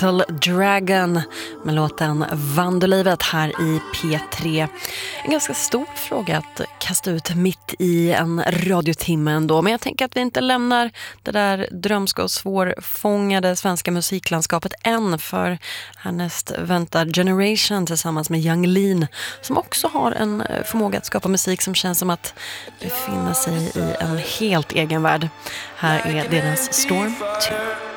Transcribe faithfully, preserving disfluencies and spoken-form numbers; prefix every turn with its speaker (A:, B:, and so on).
A: Dragon med låten Vandelivet här i P tre. En ganska stor fråga att kasta ut mitt i en radiotimme ändå, men jag tänker att vi inte lämnar det där drömska och svårfångade svenska musiklandskapet än, för härnäst väntar Generation tillsammans med Yung Lean, som också har en förmåga att skapa musik som känns som att befinna sig i en helt egen värld. Här är deras Storm två.